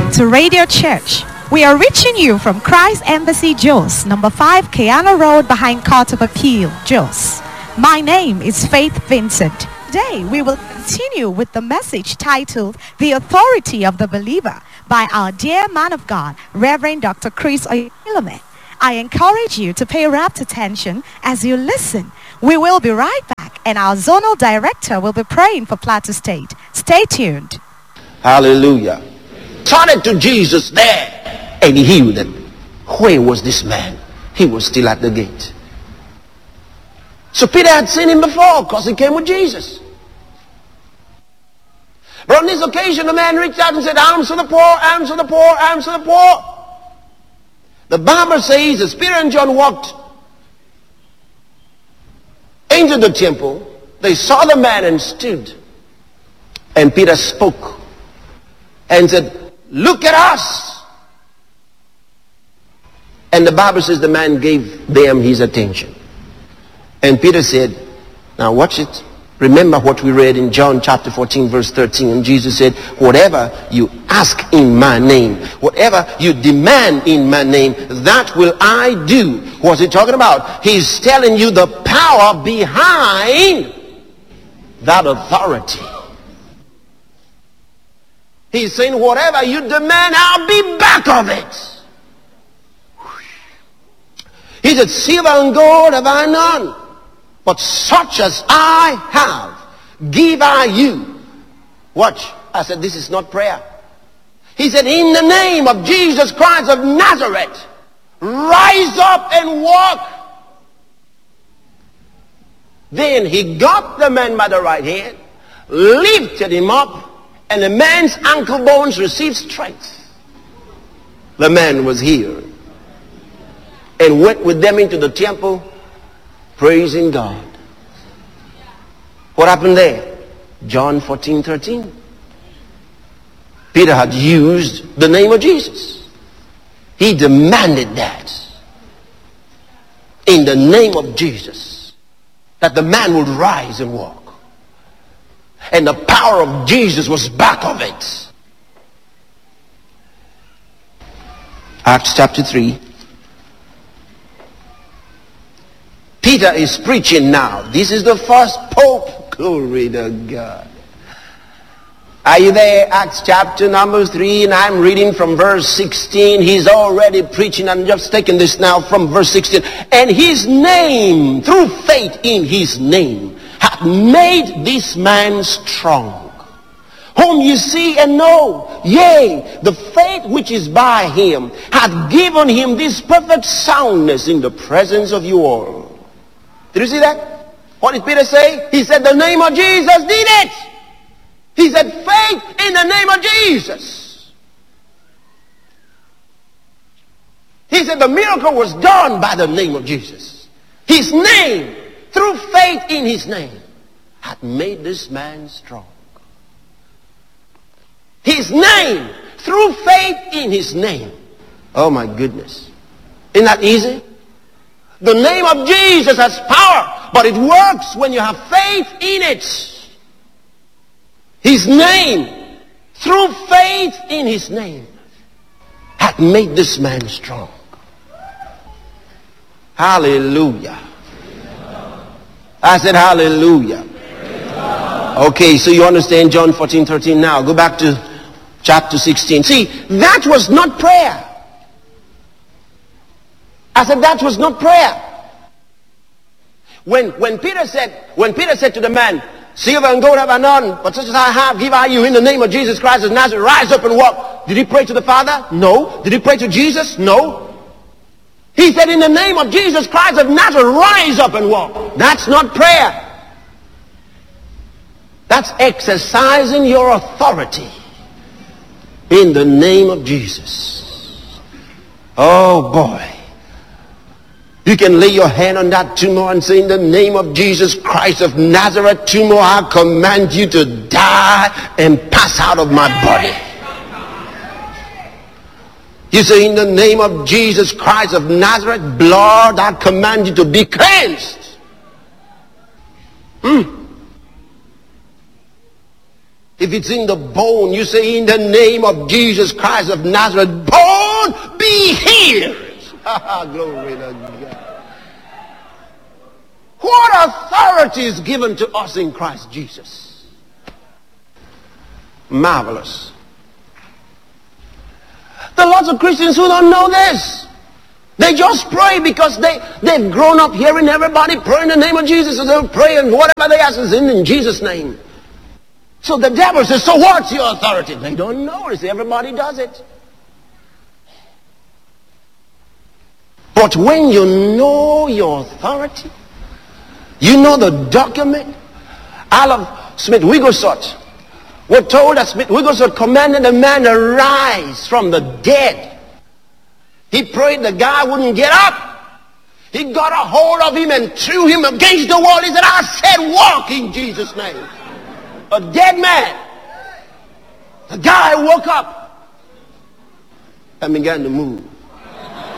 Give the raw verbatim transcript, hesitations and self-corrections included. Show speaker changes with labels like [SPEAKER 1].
[SPEAKER 1] to Radio Church. We are reaching you from Christ Embassy, Jos, number five, Keanu Road, behind Court of Appeal, Jos. My name is Faith Vincent. Today, we will continue with the message titled, The Authority of the Believer, by our dear man of God, Reverend Doctor Chris Oyelome. I encourage you to pay rapt attention as you listen. We will be right back, and our zonal director will be praying for Plateau State. Stay tuned.
[SPEAKER 2] Hallelujah. Turn to Jesus there, and he healed him. Where was this man? He was still at the gate. So Peter had seen him before because he came with Jesus. But on this occasion, the man reached out and said, alms for the poor, alms for the poor, alms for the poor. The Bible says as Peter and John walked into the temple, they saw the man and stood. And Peter spoke and said, look at us. And the Bible says the man gave them his attention. And Peter said, now watch it. Remember what we read in John chapter fourteen verse thirteen. And Jesus said, whatever you ask in my name, whatever you demand in my name, that will I do. What's he talking about? He's telling you the power behind that authority. He's saying whatever you demand, I'll be back of it. He said, silver and gold have I none, but such as I have, give I you. Watch. I said, this is not prayer. He said, in the name of Jesus Christ of Nazareth, rise up and walk. Then he got the man by the right hand, lifted him up, and the man's ankle bones received strength. The man was healed and went with them into the temple, praising God. What happened there? John fourteen thirteen. Peter had used the name of Jesus. He demanded that in the name of Jesus, that the man would rise and walk. And the power of Jesus was back of it. Acts chapter three. Peter is preaching now. This is the first Pope. Glory to God. Are you there? Acts chapter number three, and I'm reading from verse sixteen. He's already preaching. I'm just taking this now from verse sixteen. And his name, through faith in his name, hath made this man strong, whom you see and know. Yea, the faith which is by him hath given him this perfect soundness in the presence of you all. Did you see that? What did Peter say? He said the name of Jesus did it. He said faith in the name of Jesus. He said the miracle was done by the name of Jesus. His name, through faith in his name, hath made this man strong. His name, through faith in his name. Oh my goodness. Isn't that easy? The name of Jesus has power, but it works when you have faith in it. His name, through faith in his name, hath made this man strong. Hallelujah. I said hallelujah. Okay, so you understand John fourteen thirteen now. Go back to chapter sixteen. See, that was not prayer. I said that was not prayer. When when Peter said, when Peter said to the man, silver and gold have I none, but such as I have give I you in the name of Jesus Christ of Nazareth, rise up and walk. Did he pray to the Father? No. Did he pray to Jesus? No. He said, in the name of Jesus Christ of Nazareth, rise up and walk. That's not prayer. That's exercising your authority in the name of Jesus. Oh boy. You can lay your hand on that tumor and say, in the name of Jesus Christ of Nazareth, tumor, I command you to die and pass out of my body. You say, in the name of Jesus Christ of Nazareth, blood, I command you to be cleansed. Hmm. If it's in the bone, you say, in the name of Jesus Christ of Nazareth, bone, be healed. Glory to God. What authority is given to us in Christ Jesus? Marvelous. There are lots of Christians who don't know this. They just pray because they, they've grown up hearing everybody pray in the name of Jesus. So they'll pray and whatever they ask is in, in Jesus' name. So the devil says, so what's your authority? They don't know. They say, everybody does it. But when you know your authority, you know the document. Olive Smith Wigglesworth, we're told that Smith Wigglesworth commanded a man to rise from the dead. He prayed, the guy wouldn't get up. He got a hold of him and threw him against the wall. He said, I said walk in Jesus' name. A dead man. The guy woke up and began to move.